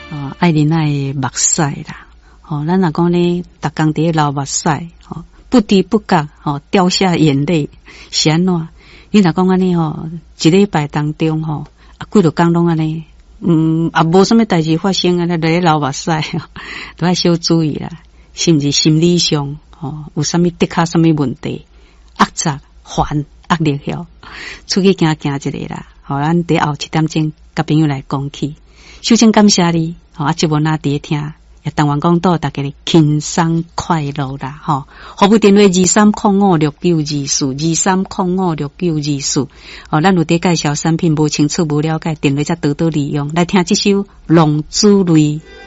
爱人爱目屎啦，咱若讲呢，逐工伫流目屎，不知不觉掉下眼泪，是安怎？你若讲安尼一礼拜当中几落工拢安尼，也无什么代志发生啊，咧流目屎，都要小注意啦，是毋是心理上有啥物的确啥物问题，压榨烦压力出去行一个啦，咱伫后7点钟甲朋友来讲起，首先感谢你，节目哪伫听。也台湾讲到大家轻松快乐啦，服务电话23056924，23056924，咱有伫介绍产品无清楚无了解，电话才多多利用，来听这首《浪子泪》。